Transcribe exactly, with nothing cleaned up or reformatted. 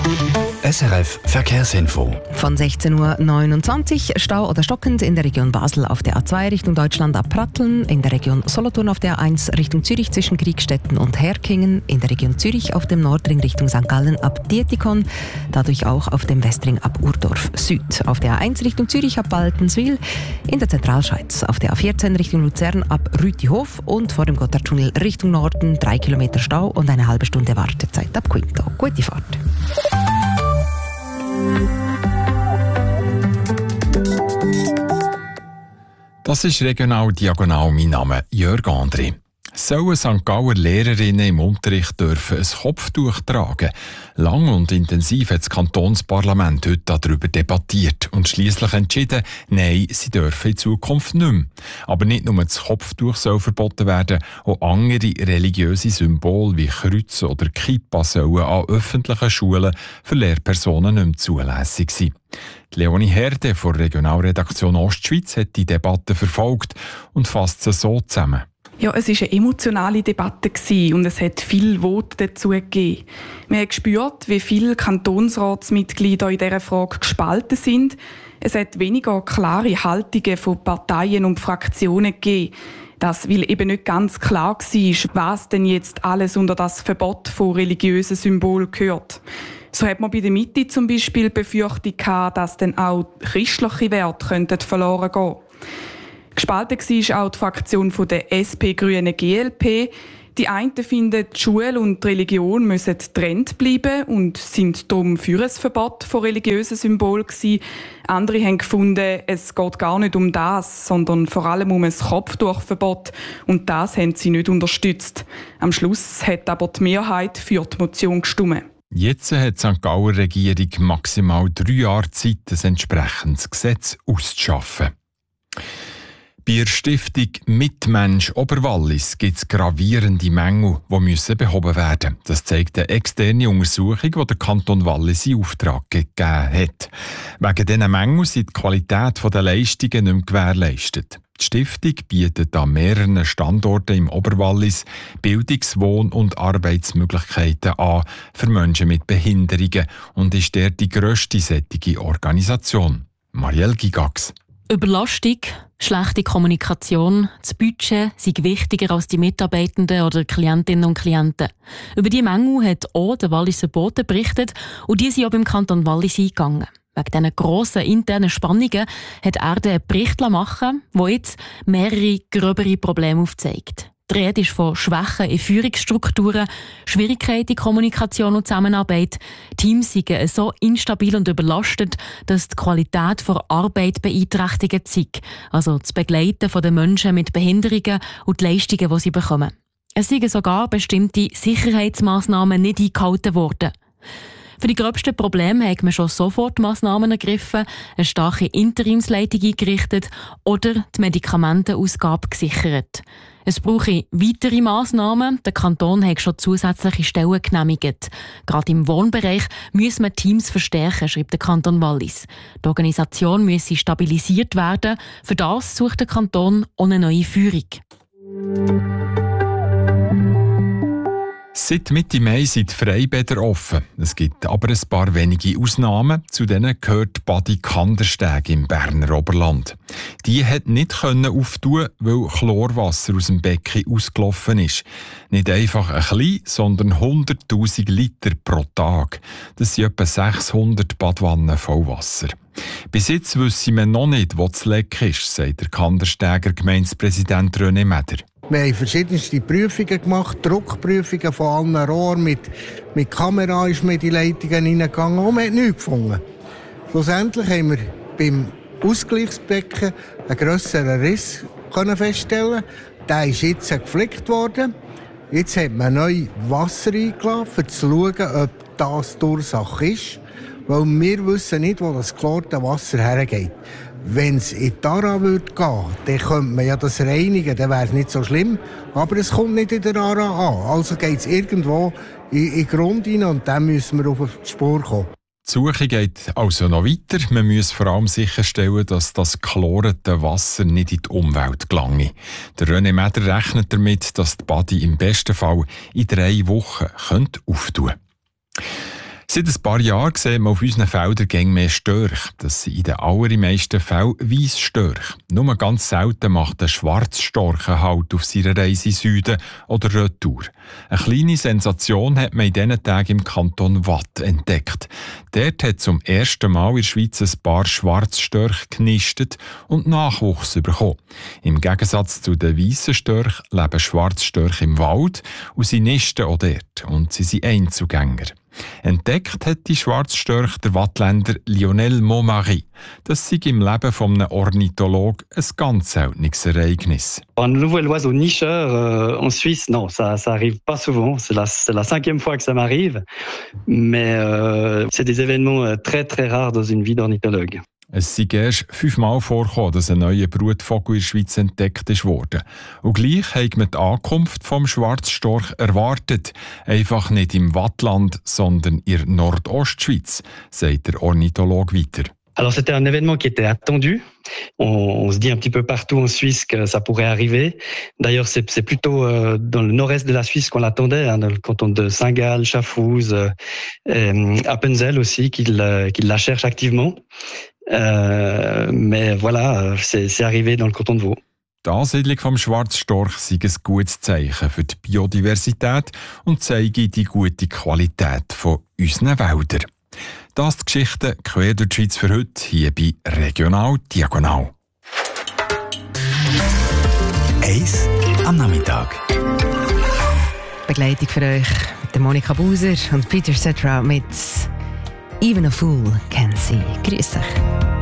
S R F Verkehrsinfo. Von sechzehn Uhr neunundzwanzig Stau oder stockend in der Region Basel auf der A zwei Richtung Deutschland ab Pratteln, in der Region Solothurn auf der A eins Richtung Zürich zwischen Kriegstetten und Herkingen, in der Region Zürich auf dem Nordring Richtung Sankt Gallen ab Dietikon, dadurch auch auf dem Westring ab Urdorf Süd, auf der A eins Richtung Zürich ab Baltenswil, in der Zentralschweiz auf der A vierzehn Richtung Luzern ab Rütihof und vor dem Gotthardtunnel Richtung Norden drei Kilometer Stau und eine halbe Stunde Wartezeit ab Quinto. Gute Fahrt. Das ist regional diagonal. Mein Name Jörg André. Sollen Sankt Galler Lehrerinnen im Unterricht dürfen ein Kopftuch tragen? Lang und intensiv hat das Kantonsparlament heute darüber debattiert und schliesslich entschieden, nein, sie dürfen in Zukunft nicht mehr. Aber nicht nur das Kopftuch soll verboten werden, auch andere religiöse Symbole wie Kreuz oder Kippa sollen an öffentlichen Schulen für Lehrpersonen nicht mehr zulässig sein. Leonie Herde von der Regionalredaktion Ostschweiz hat die Debatte verfolgt und fasst sie so zusammen. Ja, es war eine emotionale Debatte und es hat viele Voten dazu gegeben. Wir haben gespürt, wie viele Kantonsratsmitglieder in dieser Frage gespalten sind. Es hat weniger klare Haltungen von Parteien und Fraktionen gegeben. Das, weil eben nicht ganz klar war, was denn jetzt alles unter das Verbot von religiösen Symbolen gehört. So hat man bei der Mitte zum Beispiel Befürchtung gehabt, dass dann auch christliche Werte verloren gehen könnten. Gespalten war auch die Fraktion der S P, Grüne, G L P. Die einen finden, die Schule und die Religion müssen getrennt bleiben und sind darum für ein Verbot von religiösen Symbolen gewesen. Andere haben gefunden, es geht gar nicht um das, sondern vor allem um ein Kopftuchverbot. Und das haben sie nicht unterstützt. Am Schluss hat aber die Mehrheit für die Motion gestimmt. Jetzt hat die Sankt Galler Regierung maximal drei Jahre Zeit, ein entsprechendes Gesetz auszuschaffen. Bei der Stiftung Mitmensch Oberwallis gibt es gravierende Mängel, die müssen behoben werden müssen. Das zeigt eine externe Untersuchung, die der Kanton Wallis in Auftrag gegeben hat. Wegen diesen Mängeln sind die Qualität der Leistungen nicht mehr gewährleistet. Die Stiftung bietet an mehreren Standorten im Oberwallis Bildungs-, Wohn- und Arbeitsmöglichkeiten an für Menschen mit Behinderungen und ist dort die grösste solche Organisation. Marielle Gigax. Überlastung, schlechte Kommunikation, das Budget sind wichtiger als die Mitarbeitenden oder Klientinnen und Klienten. Über die Mängel hat auch der Walliser Bote berichtet und die sind auch beim Kanton Wallis eingegangen. Wegen diesen grossen internen Spannungen hat er einen Bericht machen lassen, der jetzt mehrere gröbere Probleme aufzeigt. Die Rede ist von Schwächen in Führungsstrukturen, Schwierigkeiten in Kommunikation und Zusammenarbeit. Teams sind so instabil und überlastet, dass die Qualität der Arbeit beeinträchtigt ist. Also das Begleiten der Menschen mit Behinderungen und die Leistungen, die sie bekommen. Es sind sogar bestimmte Sicherheitsmaßnahmen nicht eingehalten worden. Für die gröbsten Probleme haben wir schon sofort Massnahmen ergriffen, eine starke Interimsleitung eingerichtet oder die Medikamentenausgabe gesichert. Es brauche weitere Massnahmen. Der Kanton hat schon zusätzliche Stellen genehmigt. Gerade im Wohnbereich müssen wir Teams verstärken, schreibt der Kanton Wallis. Die Organisation müsse stabilisiert werden. Für das sucht der Kanton auch eine neue Führung. Seit Mitte Mai sind die Freibäder offen. Es gibt aber ein paar wenige Ausnahmen. Zu denen gehört die Badi Kandersteg im Berner Oberland. Die hat nicht auftun, weil Chlorwasser aus dem Becken ausgelaufen ist. Nicht einfach ein klein, sondern hunderttausend Liter pro Tag. Das sind etwa sechshundert Badwannen voll Wasser. Bis jetzt wissen wir noch nicht, wo das Leck ist, sagt der Kandersteger Gemeindepräsident René Meder. Wir haben verschiedenste Prüfungen gemacht, Druckprüfungen von allen Rohren. Mit, mit Kamera ist man in die Leitungen hineingegangen und man hat nichts gefunden. Schlussendlich haben wir beim Ausgleichsbecken einen grösseren Riss feststellen. Der ist jetzt geflickt worden. Jetzt hat man neu Wasser eingeladen, um zu schauen, ob das die Ursache ist. Weil wir wissen nicht, wo das geklorte Wasser hergeht. Wenn es in die Aare gehen würde, dann könnte man ja das reinigen, dann wäre es nicht so schlimm. Aber es kommt nicht in der Aare an. Also geht es irgendwo in, in den Grund rein und dann müssen wir auf die Spur kommen. Die Suche geht also noch weiter. Man muss vor allem sicherstellen, dass das chlorete Wasser nicht in die Umwelt gelange. Der René Meder rechnet damit, dass die Badi im besten Fall in drei Wochen auftun könnte. Seit ein paar Jahren sehen wir auf unseren Feldern gäng mehr Störche. Das sind in den allermeisten Fällen Weissstörche. Nur ganz selten macht ein Schwarzstorche Halt auf seiner Reise Süden oder Retour. Eine kleine Sensation hat man in diesen Tagen im Kanton Waadt entdeckt. Dort hat zum ersten Mal in der Schweiz ein paar Schwarzstörche genistet und Nachwuchs bekommen. Im Gegensatz zu den weissen Störchen leben Schwarzstörche im Wald und sie nisten auch dort. Und sie sind Einzugänger. Entdeckt hat die Schwarzstörche der Wattländer Lionel Montmarie. Das sei im Leben von einem Ornithologen ein ganz seltenes Ereignis. Un nouvel oiseau nicheur euh, en Suisse, non, ça, ça arrive pas souvent. C'est la, c'est la cinquième fois que ça m'arrive, mais euh, c'est des événements très très rares dans une vie d'ornithologue. Es sei erst fünfmal vorgekommen, dass ein neuer Brutvogel in der Schweiz entdeckt ist worden. Und gleich hat man die Ankunft vom Schwarzstorch erwartet. Einfach nicht im Wattland, sondern in der Nordostschweiz, sagt der Ornithologe weiter. Alors c'était un événement qui était attendu. On, on se dit un petit peu partout en Suisse que ça pourrait arriver. D'ailleurs, c'est, c'est plutôt euh, dans le nord-est de la Suisse qu'on l'attendait, hein, dans le canton de Saint-Gall, Schaffhouse, euh, et Appenzell aussi, qu'il, euh, qu'il la cherche activement. Euh, mais voilà, c'est, c'est arrivé dans le canton de Vaud. Die Ansiedlung vom Schwarzstorch sei ein gutes Zeichen für die Biodiversität und zeige die gute Qualität von unseren Wäldern. Das die Geschichte quer durch die Schweiz für heute, hier bei Regional Diagonal. Eis am Nachmittag. Begleitung für euch mit der Monika Buser und Peter Cetera mit «Even a Fool Can See». Grüß euch.